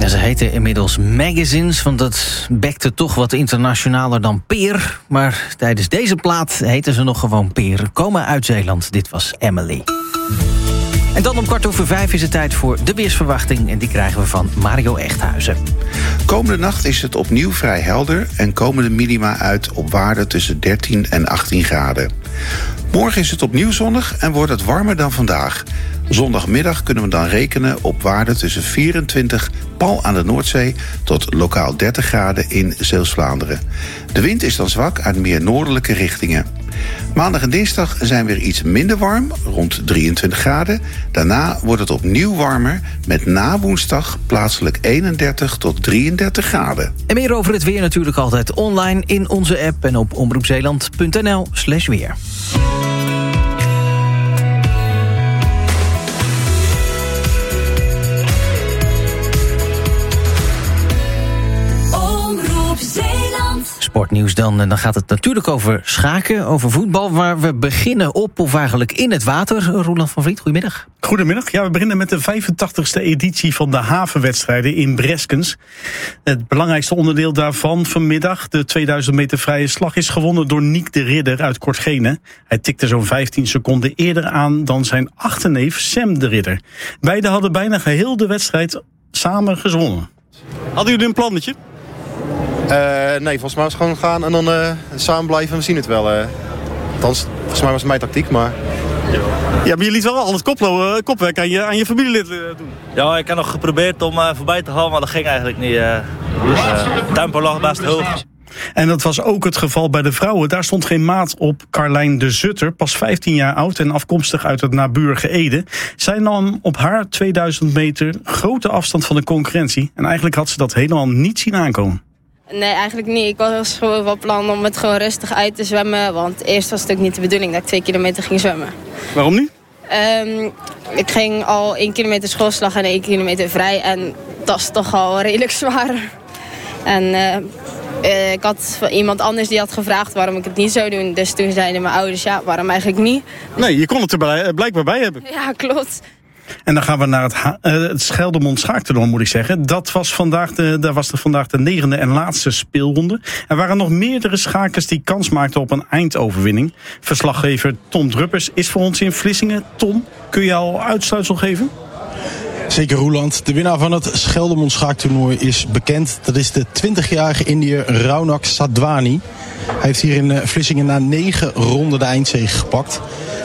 Ja, ze heten inmiddels magazines, want dat bekte toch wat internationaler dan peer. Maar tijdens deze plaat heten ze nog gewoon peer. Komen uit Zeeland, dit was Emily. En dan om 4:15 is het tijd voor de weersverwachting. En die krijgen we van Mario Echthuizen. Komende nacht is het opnieuw vrij helder en komen de minima uit op waarden tussen 13 en 18 graden. Morgen is het opnieuw zonnig en wordt het warmer dan vandaag. Zondagmiddag kunnen we dan rekenen op waarden tussen 24 pal aan de Noordzee tot lokaal 30 graden in Zeeuws-Vlaanderen. De wind is dan zwak uit meer noordelijke richtingen. Maandag en dinsdag zijn weer iets minder warm, rond 23 graden. Daarna wordt het opnieuw warmer, met na woensdag plaatselijk 31 tot 33 graden. En meer over het weer natuurlijk altijd online in onze app en op omroepzeeland.nl/weer. Sportnieuws dan. En dan gaat het natuurlijk over schaken, over voetbal, waar we beginnen op of eigenlijk in het water. Roeland van Vliet, goedemiddag. Goedemiddag. Ja, we beginnen met de 85e editie van de havenwedstrijden in Breskens. Het belangrijkste onderdeel daarvan vanmiddag, de 2000 meter vrije slag, is gewonnen door Niek de Ridder uit Kortgene. Hij tikte zo'n 15 seconden eerder aan dan zijn achterneef Sam de Ridder. Beiden hadden bijna geheel de wedstrijd samen gewonnen. Hadden jullie een plannetje? Nee, volgens mij was het gewoon gaan en dan samen blijven en we zien het wel. Althans, volgens mij was het mijn tactiek, maar... Ja, maar je liet wel al het kopwerk aan je familielid doen. Ja, ik heb nog geprobeerd om voorbij te gaan, maar dat ging eigenlijk niet. Het tempo lag best hoog. En dat was ook het geval bij de vrouwen. Daar stond geen maat op Carlijn de Zutter, pas 15 jaar oud en afkomstig uit het naburige Ede. Zij nam op haar 2000 meter grote afstand van de concurrentie. En eigenlijk had ze dat helemaal niet zien aankomen. Nee, eigenlijk niet. Ik was gewoon van plan om het gewoon rustig uit te zwemmen. Want eerst was het ook niet de bedoeling dat ik 2 kilometer ging zwemmen. Waarom niet? Ik ging al 1 kilometer schoolslag en 1 kilometer vrij. En dat is toch al redelijk zwaar. En ik had iemand anders die had gevraagd waarom ik het niet zou doen. Dus toen zeiden mijn ouders, ja, waarom eigenlijk niet? Nee, je kon het er blijkbaar bij hebben. Ja, klopt. En dan gaan we naar het Scheldemond Schaaktoernooi, moet ik zeggen. Dat was vandaag vandaag de 9e en laatste speelronde. Er waren nog meerdere schakers die kans maakten op een eindoverwinning. Verslaggever Tom Druppers is voor ons in Vlissingen. Tom, kun je al uitsluitsel geven? Zeker, Roeland. De winnaar van het Scheldemond Schaaktoernooi is bekend. Dat is de 20-jarige Indiër Raunak Sadhwani. Hij heeft hier in Vlissingen na 9 ronden de eindzege gepakt.